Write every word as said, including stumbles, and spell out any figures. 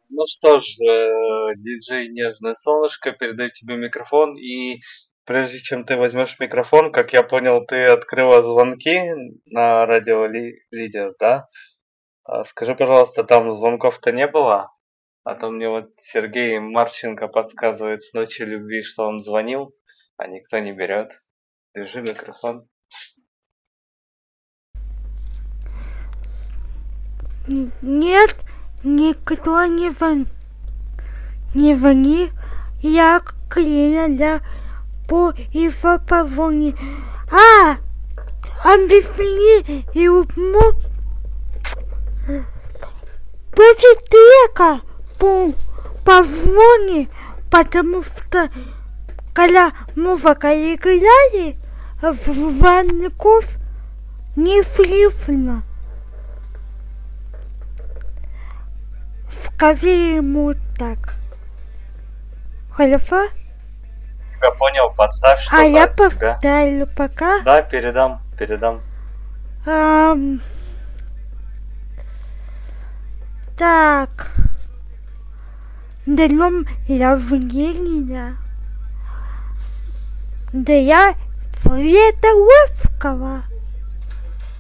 Ну что ж, э, диджей Нежное Солнышко, передаю тебе микрофон. И прежде чем ты возьмешь микрофон, как я понял, ты открыла звонки на радио Ли- Лидер, да? А скажи, пожалуйста, там звонков-то не было? А то мне вот Сергей Марченко подсказывает с ночи любви, что он звонил, а никто не берет. Держи микрофон. Нет, никто не звон... не звонит. Я клеила по его позвони. А, объясни ему быстрее по позвони, потому что когда музыка играли, звонков не слышно. Скажи ему так. Хорошо? Тебя понял, подставь что-то А я от себя. поставлю пока. Да, передам, передам. Ам, так. Днем рождения. Да я Света Лоскова.